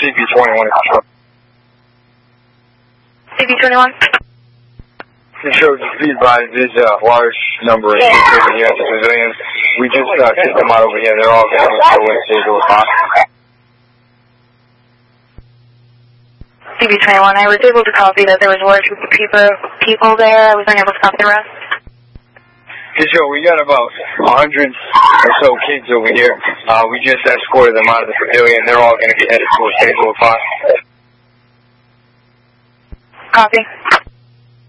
CB21. CB21? Control, just be advised, there's a large number of kids over here at the pavilion. We just kicked them out over here. They're all going to go in Schedule 5. CB21, I was able to copy that there was a large group of people there. I was unable to copy the rest. Control, we got about 100 or so kids over here. We just escorted them out of the pavilion. They're all going to be headed towards Schedule 5. Copy.